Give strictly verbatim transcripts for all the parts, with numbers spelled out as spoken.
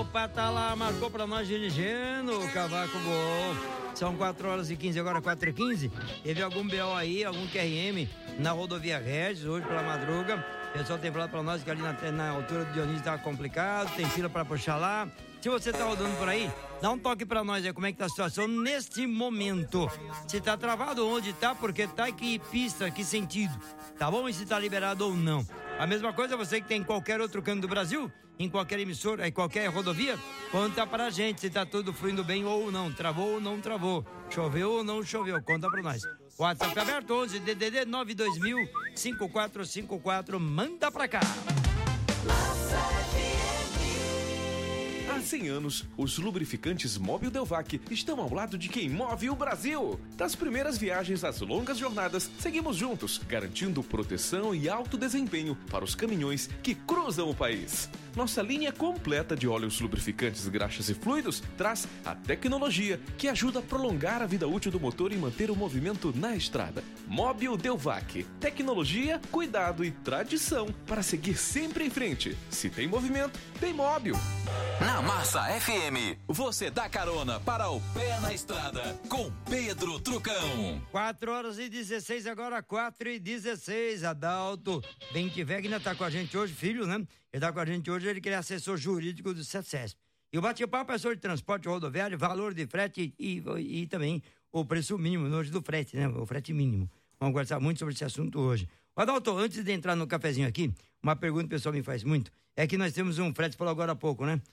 Opa, tá lá, marcou pra nós dirigindo o Cavaco Gol. São quatro horas e quinze, agora quatro e quinze. Teve algum B O aí, algum Q R M na rodovia Regis, hoje pela madruga. O pessoal tem falado pra nós que ali na, na altura do Dionísio tá complicado, tem fila pra puxar lá. Se você tá rodando por aí, dá um toque pra nós aí, como é que tá a situação neste momento. Se tá travado, onde tá, porque tá, que pista, que sentido, tá bom? E se tá liberado ou não. A mesma coisa você que tem em qualquer outro canto do Brasil, em qualquer emissora, em qualquer rodovia, conta pra gente se tá tudo fluindo bem ou não, travou ou não travou, choveu ou não choveu, conta pra nós. WhatsApp aberto, onze D D D nove dois mil cinco quatro cinco quatro, manda pra cá. Há cem anos, os lubrificantes Mobil Delvac estão ao lado de quem move o Brasil. Das primeiras viagens às longas jornadas, seguimos juntos, garantindo proteção e alto desempenho para os caminhões que cruzam o país. Nossa linha completa de óleos lubrificantes, graxas e fluidos traz a tecnologia que ajuda a prolongar a vida útil do motor e manter o movimento na estrada. Mobil Delvac. Tecnologia, cuidado e tradição para seguir sempre em frente. Se tem movimento, tem Mobil. Na Massa F M, você dá carona para o pé na estrada com Pedro Trucão. quatro horas e dezesseis, agora quatro e dezesseis. Adalto Bentivegna tá com a gente hoje, filho, né? Ele tá com a gente hoje, ele que é assessor jurídico do CETESP. E o bate-papo é sobre transporte rodoviário, valor de frete e, e, e também o preço mínimo hoje do frete, né? O frete mínimo. Vamos conversar muito sobre esse assunto hoje. Adalto, antes de entrar no cafezinho aqui, uma pergunta que o pessoal me faz muito, é que nós temos um frete, falou agora há pouco, né?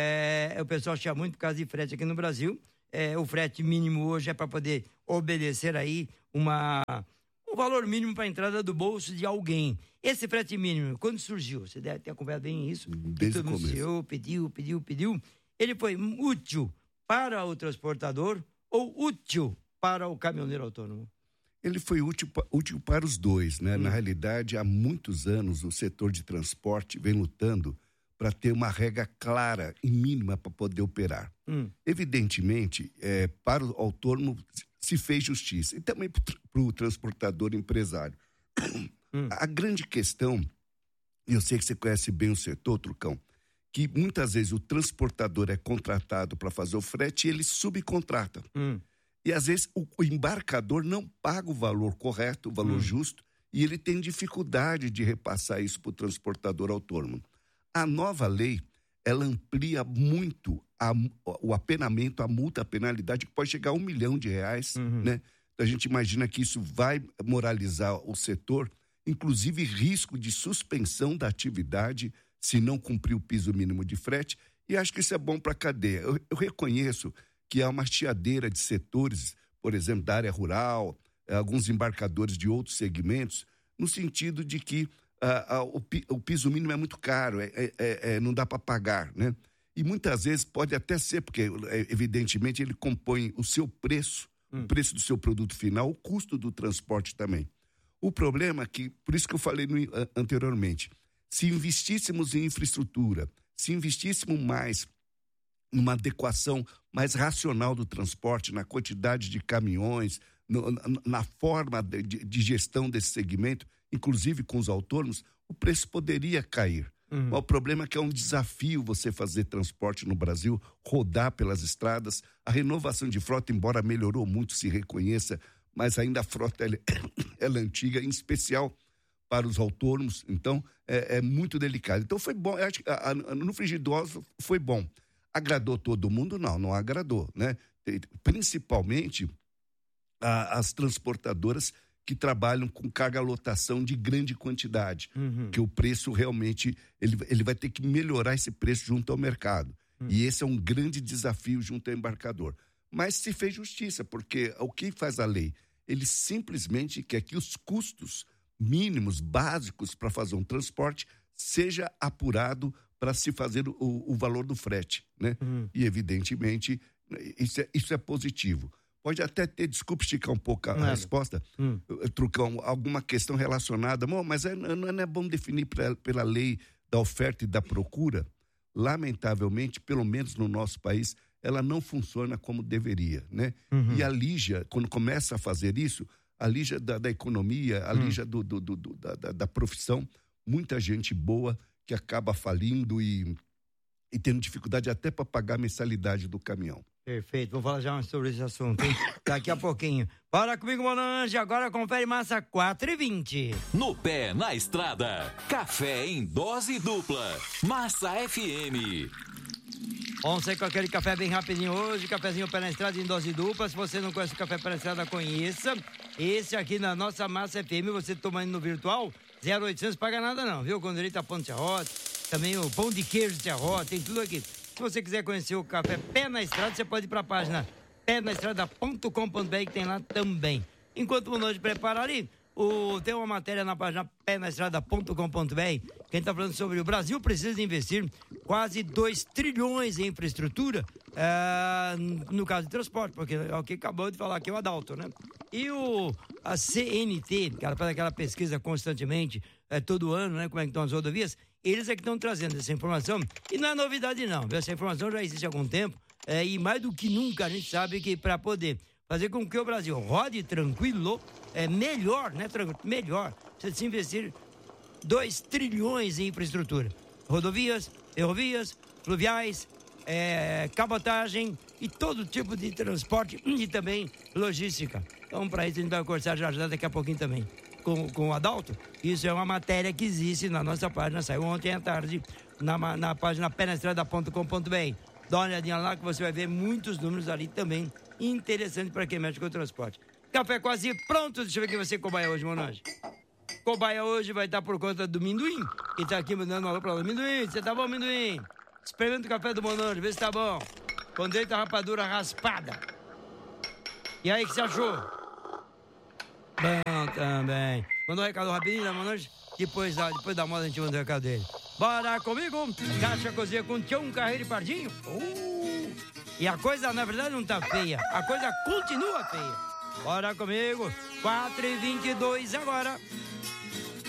É, o pessoal chama muito por causa de frete aqui no Brasil. É, o frete mínimo hoje é para poder obedecer aí uma... um valor mínimo para a entrada do bolso de alguém. Esse frete mínimo, quando surgiu? Você deve ter acompanhado bem isso. Desde o começo. Anunciou, pediu, pediu, pediu. Ele foi útil para o transportador ou útil para o caminhoneiro autônomo? Ele foi útil, útil para os dois, né? Hum. Na realidade, há muitos anos o setor de transporte vem lutando para ter uma regra clara e mínima para poder operar. Hum. Evidentemente, é, para o autônomo se fez justiça e também para o transportador empresário. Hum. A grande questão, e eu sei que você conhece bem o setor, Trucão, que muitas vezes o transportador é contratado para fazer o frete e ele subcontrata. Hum. E às vezes o, o embarcador não paga o valor correto, o valor hum. justo, e ele tem dificuldade de repassar isso para o transportador autônomo. A nova lei, ela amplia muito a, o apenamento, a multa, a penalidade, que pode chegar a um milhão de reais, uhum. né? Então a gente imagina que isso vai moralizar o setor, inclusive risco de suspensão da atividade se não cumprir o piso mínimo de frete, e acho que isso é bom para a cadeia. Eu, eu reconheço que há uma chiadeira de setores, por exemplo, da área rural, alguns embarcadores de outros segmentos, no sentido de que uh, uh, o, o piso mínimo é muito caro, é, é, é, não dá para pagar, né? E muitas vezes pode até ser, porque evidentemente ele compõe o seu preço, hum. o preço do seu produto final, o custo do transporte também. O problema é que, por isso que eu falei no, anteriormente, se investíssemos em infraestrutura, se investíssemos mais numa adequação mais racional do transporte, na quantidade de caminhões, no, na, na forma de, de gestão desse segmento, inclusive com os autônomos, o preço poderia cair. Uhum. Mas o problema é que é um desafio você fazer transporte no Brasil, rodar pelas estradas. A renovação de frota, embora melhorou muito, se reconheça, mas ainda a frota ela, ela é antiga, em especial para os autônomos, então é, é muito delicado. Então foi bom, eu acho que a, a, no Frigidoso foi bom. Agradou todo mundo? Não, não agradou, né? Principalmente a, as transportadoras que trabalham com carga lotação de grande quantidade, uhum. que o preço realmente, ele, ele vai ter que melhorar esse preço junto ao mercado. Uhum. E esse é um grande desafio junto ao embarcador. Mas se fez justiça, porque o que faz a lei? Ele simplesmente quer que os custos mínimos, básicos para fazer um transporte, seja apurado para se fazer o, o valor do frete, né? Uhum. E evidentemente isso é, isso é positivo. Pode até ter, desculpe esticar um pouco a, a resposta, hum. Trucão, alguma questão relacionada, mas é, não é bom definir pra, pela lei da oferta e da procura. Lamentavelmente, pelo menos no nosso país, ela não funciona como deveria, né? Uhum. E a Lígia, quando começa a fazer isso, a Lígia da, da economia, a hum. Lígia do, do, do, do, da, da profissão, muita gente boa que acaba falindo e e tendo dificuldade até para pagar a mensalidade do caminhão. Perfeito, vou falar já sobre esse assunto, hein? Daqui a pouquinho. Bora comigo, Monange, agora confere massa quatro e vinte. No pé, na estrada, café em dose dupla. Massa F M. Vamos sair com aquele café bem rapidinho hoje, cafezinho pé na estrada em dose dupla. Se você não conhece o café pé na estrada, conheça. Esse aqui na nossa Massa F M, você tomando no virtual, zero oitocentos, paga nada não, viu? Com direito a pão de serrote, também o pão de queijo de serrote, tem tudo aqui. Se você quiser conhecer o café Pé na Estrada, você pode ir para a página pé na estrada ponto com ponto b r, que tem lá também. Enquanto o Monange prepara ali, o, tem uma matéria na página pé na estrada ponto com ponto b r, que está falando sobre o Brasil precisa investir quase dois trilhões em infraestrutura, é, no caso de transporte, porque é o que acabou de falar aqui o Adalto, né? E o, a C N T, que ela faz aquela pesquisa constantemente, é, todo ano, né? Como é que estão as rodovias, eles é que estão trazendo essa informação, e não é novidade não, viu? Essa informação já existe há algum tempo, é, e mais do que nunca a gente sabe que para poder fazer com que o Brasil rode tranquilo, é melhor, né? Melhor, você se investir dois trilhões em infraestrutura, rodovias, ferrovias, fluviais, é, cabotagem e todo tipo de transporte e também logística. Então, para isso a gente vai conversar já, já daqui a pouquinho também com, com o Adalto. Isso é uma matéria que existe na nossa página, saiu ontem à tarde na, na página pé na estrada ponto com ponto b r. Dá uma olhadinha lá que você vai ver muitos números ali também interessantes para quem mexe com o transporte. Café quase pronto, deixa eu ver quem vai ser cobaia hoje, Monange. Cobaia hoje vai estar por conta do Minduim, que tá aqui mandando um alô pra ela. Minduim, você tá bom, Minduim? Experimenta o café do Monange, vê se tá bom. Com direito a rapadura raspada. E aí, o que você achou? Bom também. Mandou um recado rapidinho, né, Monange? Depois, depois da moda a gente manda o recado dele. Bora comigo, Caixa Cozinha com Tião Carreiro e Pardinho. Uh, e a coisa, na verdade, não tá feia. A coisa continua feia. Bora comigo, quatro e vinte e dois agora.